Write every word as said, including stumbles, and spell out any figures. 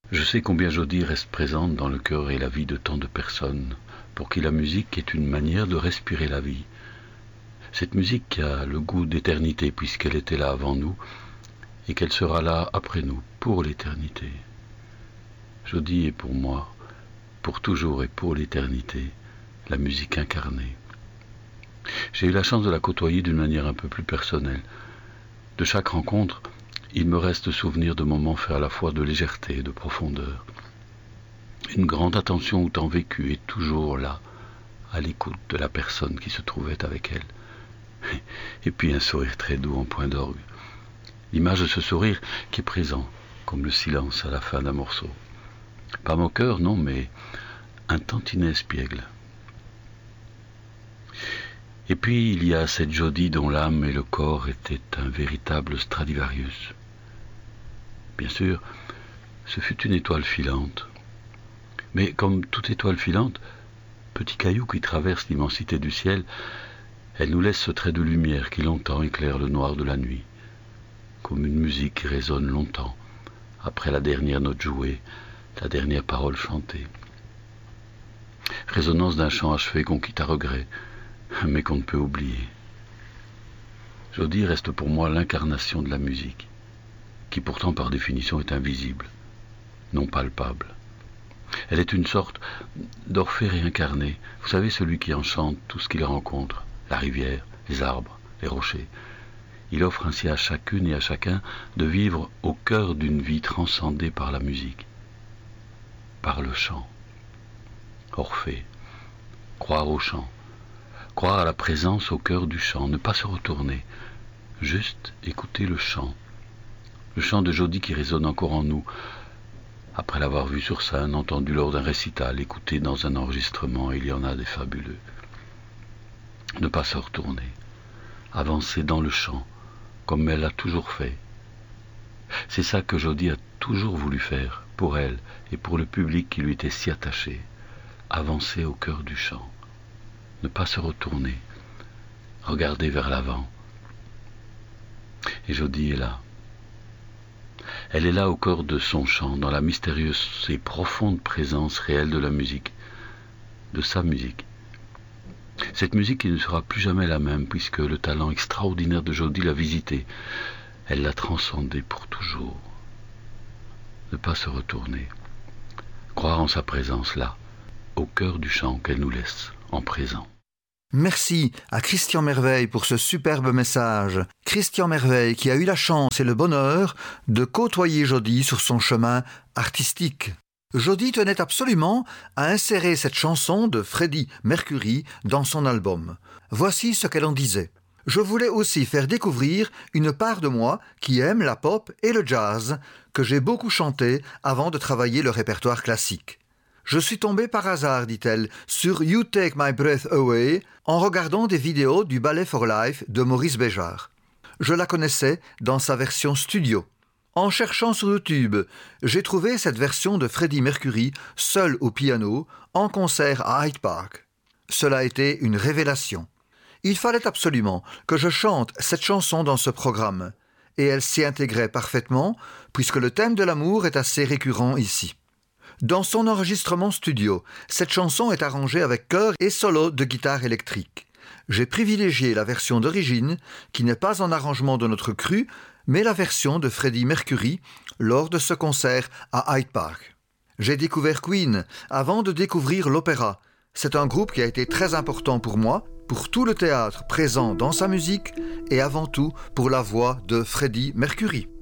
Je sais combien Jody reste présente dans le cœur et la vie de tant de personnes, pour qui la musique est une manière de respirer la vie. Cette musique qui a le goût d'éternité puisqu'elle était là avant nous et qu'elle sera là après nous, pour l'éternité. Jody est pour moi, pour toujours et pour l'éternité, la musique incarnée. J'ai eu la chance de la côtoyer d'une manière un peu plus personnelle. De chaque rencontre, il me reste souvenir de moments faits à la fois de légèreté et de profondeur. Une grande attention au temps vécu est toujours là, à l'écoute de la personne qui se trouvait avec elle. Et puis un sourire très doux en point d'orgue. L'image de ce sourire qui est présent, comme le silence à la fin d'un morceau. Pas moqueur, non, mais un tantinet espiègle. Et puis il y a cette Jody dont l'âme et le corps étaient un véritable Stradivarius. Bien sûr, ce fut une étoile filante. Mais comme toute étoile filante, petit caillou qui traverse l'immensité du ciel, elle nous laisse ce trait de lumière qui longtemps éclaire le noir de la nuit, comme une musique qui résonne longtemps, après la dernière note jouée, la dernière parole chantée. Résonance d'un chant achevé qu'on quitte à regret, mais qu'on ne peut oublier. Jody reste pour moi l'incarnation de la musique, qui pourtant par définition est invisible, non palpable. Elle est une sorte d'Orphée réincarné, vous savez, celui qui enchante tout ce qu'il rencontre, la rivière, les arbres, les rochers. Il offre ainsi à chacune et à chacun de vivre au cœur d'une vie transcendée par la musique, par le chant. Orphée, croire au chant, croire à la présence au cœur du chant, ne pas se retourner, juste écouter le chant. Le chant de Jody qui résonne encore en nous, après l'avoir vu sur scène, entendu lors d'un récital, écouté dans un enregistrement, il y en a des fabuleux. Ne pas se retourner, avancer dans le chant, comme elle a toujours fait. C'est ça que Jody a toujours voulu faire, pour elle et pour le public qui lui était si attaché, avancer au cœur du chant. Ne pas se retourner, regarder vers l'avant. Et Jody est là. Elle est là au cœur de son chant, dans la mystérieuse et profonde présence réelle de la musique, de sa musique. Cette musique qui ne sera plus jamais la même, puisque le talent extraordinaire de Jody l'a visitée. Elle l'a transcendée pour toujours. Ne pas se retourner, croire en sa présence là, au cœur du chant qu'elle nous laisse en présent. Merci à Christian Merveille pour ce superbe message. Christian Merveille qui a eu la chance et le bonheur de côtoyer Jody sur son chemin artistique. Jody tenait absolument à insérer cette chanson de Freddie Mercury dans son album. Voici ce qu'elle en disait. Je voulais aussi faire découvrir une part de moi qui aime la pop et le jazz, que j'ai beaucoup chanté avant de travailler le répertoire classique. Je suis tombée par hasard, dit-elle, sur You Take My Breath Away en regardant des vidéos du Ballet for Life de Maurice Béjart. Je la connaissais dans sa version studio. En cherchant sur YouTube, j'ai trouvé cette version de Freddie Mercury seul au piano en concert à Hyde Park. Cela a été une révélation. Il fallait absolument que je chante cette chanson dans ce programme, et elle s'y intégrait parfaitement puisque le thème de l'amour est assez récurrent ici. Dans son enregistrement studio, cette chanson est arrangée avec chœur et solo de guitare électrique. J'ai privilégié la version d'origine, qui n'est pas en arrangement de notre cru, mais la version de Freddie Mercury lors de ce concert à Hyde Park. J'ai découvert Queen avant de découvrir l'opéra. C'est un groupe qui a été très important pour moi, pour tout le théâtre présent dans sa musique et avant tout pour la voix de Freddie Mercury.